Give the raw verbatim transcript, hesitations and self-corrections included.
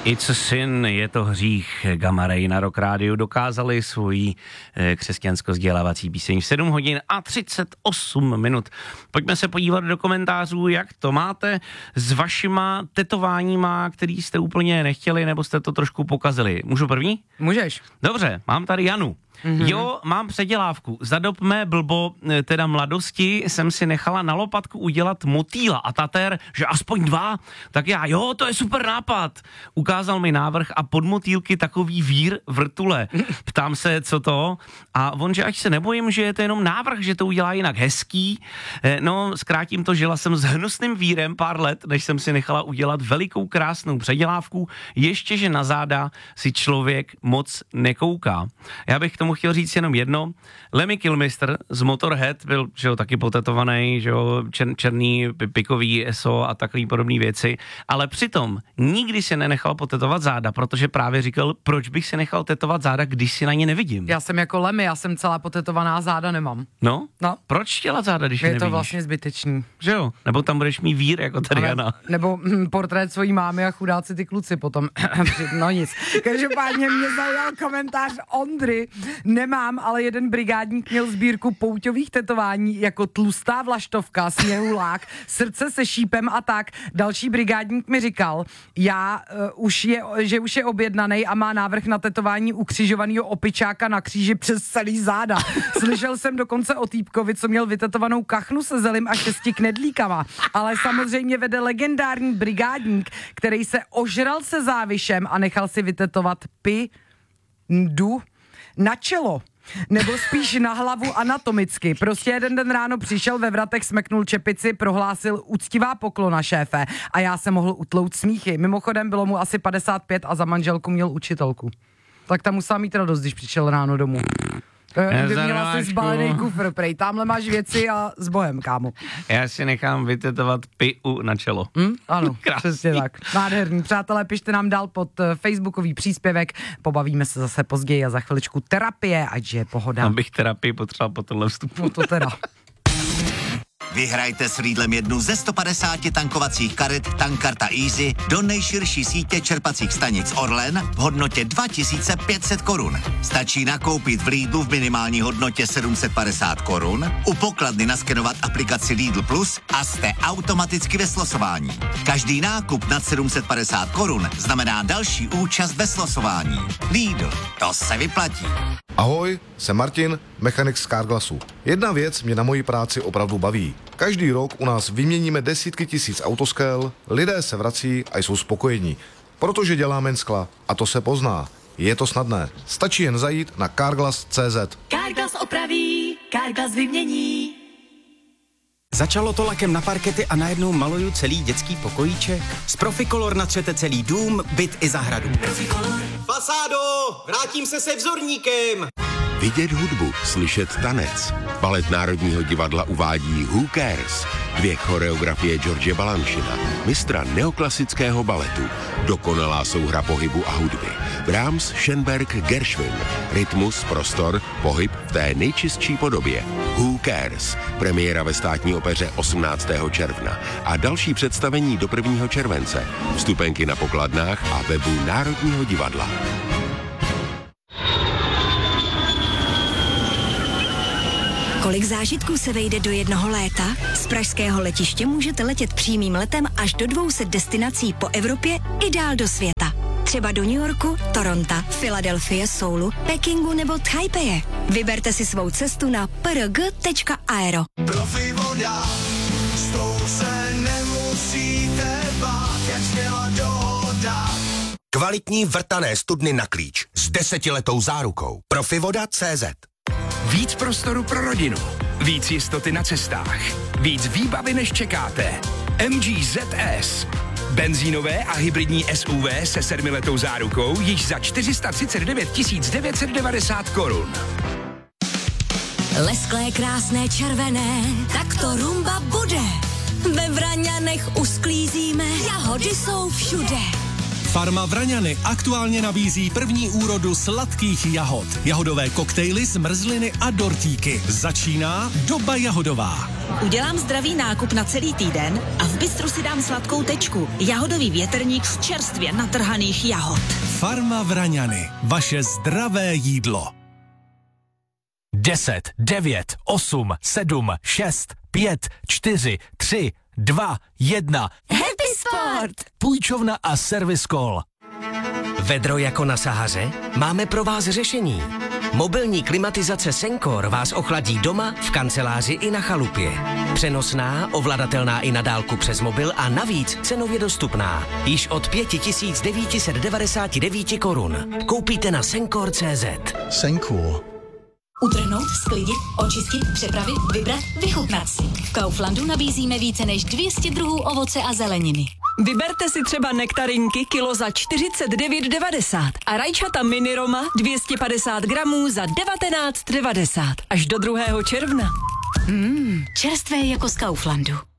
It's a sin, je to hřích. Gamma Ray na Rock Rádiu dokázali svoji eh, křesťansko-vzdělávací píseň v sedm hodin a třicet osm minut. Pojďme se podívat do komentářů, jak to máte s vašima tetováníma, který jste úplně nechtěli, nebo jste to trošku pokazili. Můžu první? Můžeš. Dobře, mám tady Janu. Mm-hmm. Jo, mám předělávku. Za dob mé blbo, teda mladosti, jsem si nechala na lopatku udělat motýla a tatér, že aspoň dva, tak já, jo, to je super nápad. Ukázal mi návrh a pod motýlky takový vír vrtule. Ptám se, co to? A on, že ať se nebojím, že je to jenom návrh, že to udělá jinak hezký. No, zkrátím to, žila jsem s hnusným vírem pár let, než jsem si nechala udělat velikou krásnou předělávku, ještě, že na záda si člověk moc nekouká. Já bych k tomu chtěl říct jenom jedno. Lemmy Kilmister z Motorhead byl, že jo, taky potetovaný, že jo, čer, černý, pikový eso a takový podobné věci, ale přitom nikdy si nenechal potetovat záda, protože právě říkal, proč bych si nechal tetovat záda, když si na ně nevidím. Já jsem jako Lemmy, já jsem celá potetovaná, záda nemám. No? No. Proč dělat záda, když je, je nevidíš? Je to vlastně zbytečný. Že jo? Nebo tam budeš mít vír, jako tady Ale, Jana. Nebo hm, portrét svojí mámy a chudáci ty kluci potom. No nic. Každopádně mě zaujal komentář Ondry. Nemám, ale jeden brigádník měl sbírku pouťových tetování jako tlustá vlaštovka, sněhulák, srdce se šípem a tak. Další brigádník mi říkal, já uh, už je, že už je objednaný a má návrh na tetování ukřižovaného opičáka na kříži přes celý záda. Slyšel jsem dokonce o týpkovi, co měl vytetovanou kachnu se zelim a šesti knedlíkama. Ale samozřejmě vede legendární brigádník, který se ožral se závišem a nechal si vytetovat pi, ndu, na čelo. Nebo spíš na hlavu anatomicky. Prostě jeden den ráno přišel, ve vratech smeknul čepici, prohlásil úctivá poklona, šéfe. A já jsem mohl utlout smíchy. Mimochodem bylo mu asi padesát pět a za manželku měl učitelku. Tak tam musela mít radost, když přišel ráno domů. Vyměla si zbalený kufr, prej. Tamhle máš věci a s bohem, kámo. Já si nechám vytetovat piu na čelo. Hmm? Ano, přesně tak. Nádherný. Přátelé, pište nám dál pod uh, facebookový příspěvek. Pobavíme se zase později a za chviličku terapie, ať je pohoda. Abych terapii potřeboval po tohle vstupu. No to teda. Vyhrajte s Lidlem jednu ze sto padesáti tankovacích karet Tankarta Easy do nejširší sítě čerpacích stanic Orlen v hodnotě dva tisíce pět set korun. Stačí nakoupit v Lidlu v minimální hodnotě sedm set padesát korun, u pokladny naskenovat aplikaci Lidl Plus a jste automaticky ve slosování. Každý nákup nad sedm set padesát korun znamená další účast ve slosování. Lidl, to se vyplatí. Ahoj, jsem Martin, mechanik z Carglassu. Jedna věc mě na mojí práci opravdu baví. Každý rok u nás vyměníme desítky tisíc autoskel, lidé se vrací a jsou spokojení. Protože děláme jen skla a to se pozná. Je to snadné. Stačí jen zajít na carglass tečka cé zet. Carglass opraví, Carglass vymění. Začalo to lakem na parkety a najednou maluju celý dětský pokojíček. Z Proficolor natřete celý dům, byt i zahradu. Proficolor. Fasádo, vrátím se se vzorníkem. Vidět hudbu, slyšet tanec. Balet Národního divadla uvádí Who Cares? Dvě choreografie George Balanchina, mistra neoklasického baletu. Dokonalá souhra pohybu a hudby. Brahms, Schönberg, Gershwin. Rytmus, prostor, pohyb v té nejčistší podobě. Who Cares? Premiéra ve Státní opeře osmnáctého června a další představení do prvního července. Vstupenky na pokladnách a webu Národního divadla. Kolik zážitků se vejde do jednoho léta? Z pražského letiště můžete letět přímým letem až do dvou set destinací po Evropě i dál do světa. Třeba do New Yorku, Toronto, Filadelfie, Soulu, Pekingu nebo Taipeje. Vyberte si svou cestu na p r g tečka aero. Profivoda, s tou se nemusíte bát, jak zněla dohoda. Kvalitní vrtané studny na klíč s desetiletou zárukou. Profivoda tečka cé zet. Víc prostoru pro rodinu, víc jistoty na cestách, víc výbavy než čekáte. M G Z S. Benzínové a hybridní S U V se sedmiletou zárukou již za čtyři sta třicet devět tisíc devět set devadesát korun. Lesklé, krásné, červené, tak to rumba bude. Ve Vraňanech usklízíme, jahody jsou všude. Farma Vraňany aktuálně nabízí první úrodu sladkých jahod. Jahodové koktejly, zmrzliny a dortíky. Začíná doba jahodová. Udělám zdravý nákup na celý týden a v bistru si dám sladkou tečku. Jahodový větrník z čerstvě natrhaných jahod. Farma Vraňany. Vaše zdravé jídlo. deset, devět, osm, sedm, šest, pět, čtyři, tři, dva, jedna. Happy Sport! Půjčovna a Service Call. Vedro jako na Sahaře? Máme pro vás řešení. Mobilní klimatizace Sencor vás ochladí doma, v kanceláři i na chalupě. Přenosná, ovladatelná i na dálku přes mobil a navíc cenově dostupná. Již od pět tisíc devět set devadesát devět korun. Koupíte na sencor tečka cé zet. Sencor. Utrhnout, sklidit, očistit, přepravit, vybrat, vychutnat si. V Kauflandu nabízíme více než dvě stě druhů ovoce a zeleniny. Vyberte si třeba nektarinky kilo za čtyřicet devět devadesát a rajčata mini Roma dvě stě padesát gramů za devatenáct devadesát až do druhého června. Mmm, čerstvé jako z Kauflandu.